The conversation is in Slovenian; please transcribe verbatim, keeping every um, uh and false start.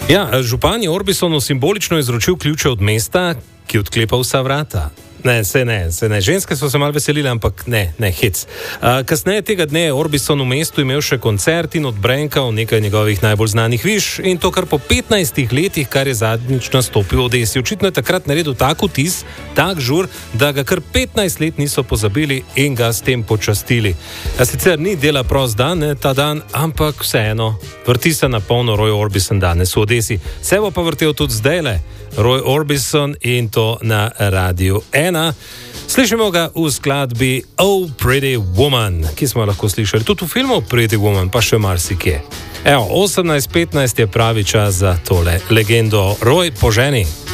Ja, župan je Orbisonu simbolično izročil ključe od mesta, ki odklepa vsa vrata. Ne, se ne, se ne. Ženske so se malo veselile, ampak ne, ne, hec. Uh, kasneje tega dne je Orbison v mestu imel še koncert in odbrenkal nekaj njegovih najbolj znanih viš in to kar po petnajstih letih, kar je zadnjič nastopil v Odesi. Očitno je takrat naredil tak vtis, tak žur, da ga kar petnajst let niso pozabili in ga s tem počastili. A sicer ni dela prost dan, ne, ta dan, ampak vseeno, vrti se na polno Roy Orbison danes v Odesi. Se bo pa vrtel tudi zdajle Roy Orbison in to na Radiu ena. Slišimo ga v skladbi Oh Pretty Woman, ki smo lahko slišali tudi v filmu Pretty Woman, pa še marsikje. Evo, osemnajst petnajst je pravi čas za tole legendo. Roy, poženi!